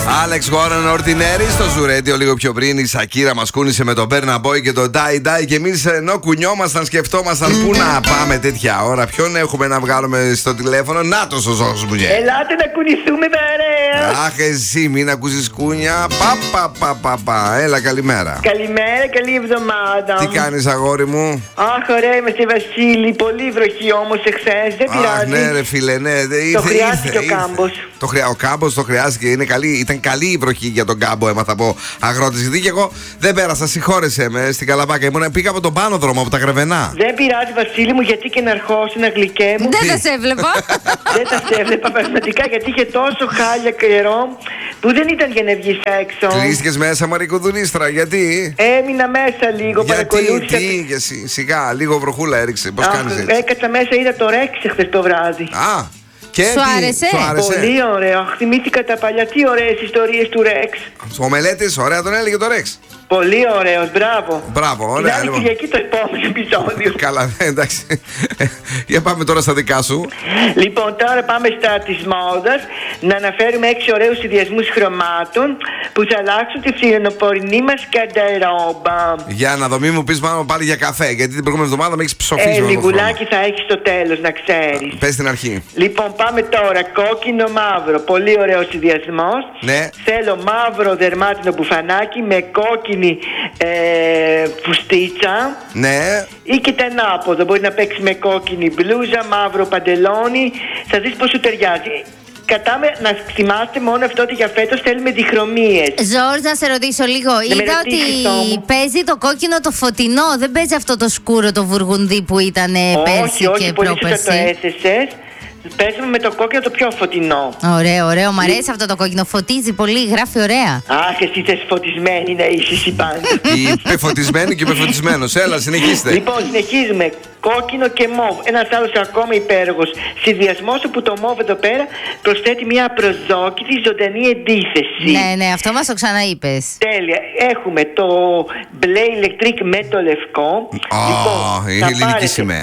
Άλεξ Γόραν Ορτινέρη στο Ζουρέντιο. Λίγο πιο πριν η Σακύρα μας κούνησε με τον Μπέρνα Μπόι και τον Ντάι Ντάι. Και εμείς ενώ κουνιόμασταν, σκεφτόμασταν πού να πάμε τέτοια ώρα. Ποιον έχουμε να βγάλουμε στο τηλέφωνο. Νάτος ο Ζώσος μου. Ελάτε να κουνηθούμε παρέα. Αχ, εσύ μην ακούσεις κούνια. Πα. Έλα, καλημέρα. Καλημέρα, καλή εβδομάδα. Τι κάνεις, αγόρι μου? Αχ, ωραία είμαστε, Βασίλη. Πολύ βροχή όμως εχθές. Δεν πειράζει. Ναι, ρε φίλε, ναι. Το χρειάστηκε ο Κάμπος. Ο Κάμπος το χρειάστηκε. Ήταν καλή η βροχή για τον Κάμπο, έμαθα από αγρότης. Γιατί και εγώ δεν πέρασα, συγχώρεσέ με στην Καλαμπάκα. Πήγα από τον πάνω δρόμο, από τα Γρεβενά. Δεν πειράζει, Βασίλη μου, γιατί και να αρχώσουν γλυκέ μου. Δεν τα σε έβλεπα. Δεν τα σε έβλεπα πραγματικά, γιατί είχε τόσο χάλια καιρό που δεν ήταν για να βγεις έξω. Κλείστηκες μέσα, Μαρικουδουνίστρα, γιατί? Έμεινα μέσα λίγο, παρακολούθησα. Τι, σιγά, λίγο βροχούλα έριξε. Πώς κάνεις έτσι? Έκατσα μέσα, είδα το Ρεξ χθες το βράδυ. Σου άρεσε? Πολύ ωραίο. Θυμήθηκα τα παλιά. Τι ωραίες ιστορίες του Ρεξ. Ο Μελέτης, ωραία τον έλεγε το Ρεξ. Πολύ ωραίος, μπράβο. Μπράβο, ωραία. Την άλλη Κυριακή το επόμενο επεισόδιο. Καλά, εντάξει. Για πάμε τώρα στα δικά σου. Λοιπόν, τώρα πάμε στα της μόδας. Να αναφέρουμε 6 ωραίους συνδυασμούς χρωμάτων που θα αλλάξουν τη φθινοπορεινή μας κανταρόμπα. Για να δω, μην μου πεις πάνω πάλι για καφέ, γιατί την προηγούμενη εβδομάδα με έχεις ψοφίσει. Λιγουλάκι θα έχεις στο τέλος, να ξέρεις. Πες στην αρχή. Λοιπόν, πάμε τώρα. Κόκκινο μαύρο. Πολύ ωραίο συνδυασμός. Ναι. Θέλω μαύρο δερμάτινο μπουφανάκι με κόκκινη φουστίτσα. Ναι. Ή και τα ανάποδα. Μπορεί να παίξει με κόκκινη μπλούζα, μαύρο παντελόνι. Θα δεις πως σου ταιριάζει. Κατάμε να θυμάστε μόνο αυτό ότι για φέτος θέλουμε διχρωμίες. Ζόρζ, να σε ρωτήσω λίγο. Είδα ότι παίζει το κόκκινο το φωτεινό. Δεν παίζει αυτό το σκούρο το βουργουνδί που ήταν πέρσι και πρόπερσι. Το έθεσες. Παίζουμε με το κόκκινο το πιο φωτεινό. Ωραίο. Μ' αρέσει αυτό το κόκκινο. Φωτίζει πολύ, γράφει ωραία. Αχ, εσύ θες φωτισμένη να είσαι εσύ πάντα. Υπεφωτισμένη και υπεφωτισμένος. Έλα, συνεχίστε. Λοιπόν, συνεχίζουμε. Κόκκινο και μόβ. Ένας άλλος ακόμα υπέροχος συνδυασμός όπου το μόβ εδώ πέρα προσθέτει μια απροσδόκητη ζωντανή αντίθεση. Ναι, αυτό μας το ξαναείπες. Τέλεια. Έχουμε το μπλε ηλεκτρικ με το λευκό. Είναι ελληνική σημαία.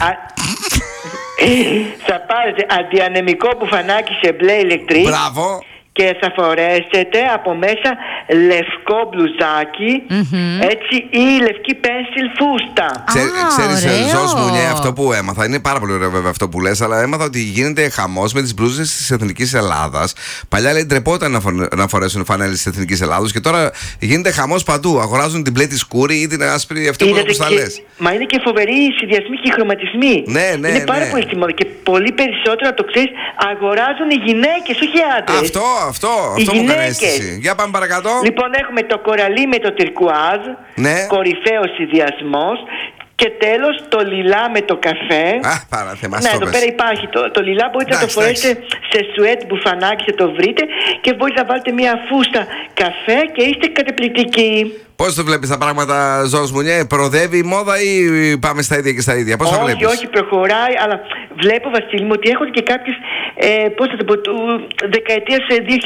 Θα πάρετε αντιανεμικό μπουφανάκι σε μπλε ηλεκτρικ. Μπράβο. Και θα φορέσετε από μέσα λευκό μπλουζάκι, έτσι, ή λευκή πένσιλ φούστα. Ξέρεις, Ζώσ μου, αυτό που έμαθα, είναι πάρα πολύ ωραίο βέβαια αυτό που λες, αλλά έμαθα ότι γίνεται χαμός με τις μπλούζες της Εθνικής Ελλάδας. Παλιά λέει ντρεπόταν να φορέσουν φανέλες της Εθνικής Ελλάδος και τώρα γίνεται χαμός παντού. Αγοράζουν την μπλε τη σκούρη ή την άσπρη, αυτό που θα λες. Μα είναι και φοβεροί οι συνδυασμοί και οι χρωματισμοί. Ναι. Είναι πάρα πολύ στη μόδα και πολύ περισσότερο, να το ξέρεις, αγοράζουν οι γυναίκες, όχι οι άντρες. Αυτό μου κάνει αίσθηση. Για πάμε παρακάτω. Λοιπόν, έχουμε το κοραλί με το τυρκουάζ. Ναι. Κορυφαίος συνδυασμός. Και τέλος το λιλά με το καφέ. Ναι, εδώ πέρα υπάρχει το λιλά. Μπορείτε να το φορέσετε σε σουέτ μπουφανάκι, θα το βρείτε. Και μπορείτε να βάλετε μια φούστα καφέ και είστε καταπληκτικοί. Πώς το βλέπεις τα πράγματα, Ζώσ μου, προοδεύει η μόδα ή πάμε στα ίδια και στα ίδια? Πώς το βλέπεις? Όχι, προχωράει, αλλά βλέπω, Βασίλη μου, ότι έχουν και κάποιες, πώς θα το πω, δεκαετίας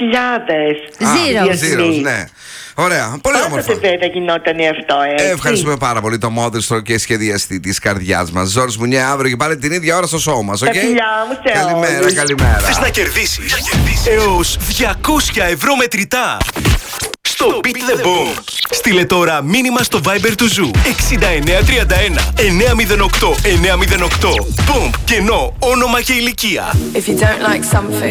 2000. Zeros, ναι. Ωραία, πολύ όμορφα. Πάντοτε δεν γινόταν αυτό, Ευχαριστούμε πάρα πολύ το μόδιστρο και σχεδιαστή της καρδιάς μας. Ζόρζ Μουνιέ, αύριο και πάλι την ίδια ώρα στο show μας, Τα φιλιά μου σε Καλημέρα. Θες να κερδίσεις έως 200 ευρώ μετρητά στο Beat the Boom? Στείλε τώρα μήνυμα στο Viber του Ζου 6931 908 908. Boom, κενό, όνομα και ηλικία.